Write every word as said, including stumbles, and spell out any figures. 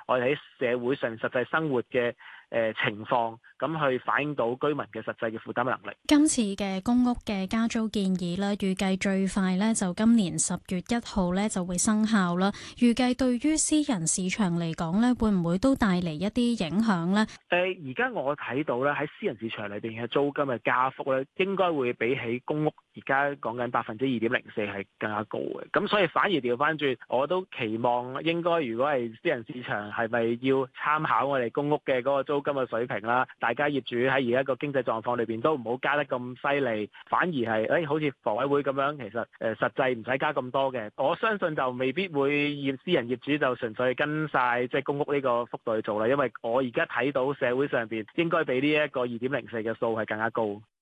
我哋喺社會上實際生活嘅誒情況，咁去反映到居民嘅實際嘅負擔能力。 今次嘅公屋嘅加租建議咧，預計最快咧就今年十月一號咧就會生效啦。預計對於私人市場嚟講咧，會唔會都帶嚟一啲影響咧？ 誒，而家我睇到咧喺私人市場裏邊嘅租金嘅加幅咧，應該會比起公屋而家講緊百分之二點零四係更加高嘅。咁所以反而調翻轉，我都期望應該如果係私人市場係咪要參考我哋公屋嘅嗰個租金嘅水平啦？大家業主喺而家個經濟狀況裏邊都唔好加得咁犀利，反而係誒、哎、好似房委會咁樣，其實誒、呃、實際唔使加咁多嘅。我相信就未必會業私人業主就純粹跟晒即係公屋呢個幅度去做啦，因為我而家睇到社會上邊應該比呢一個二點零四嘅數係更加高。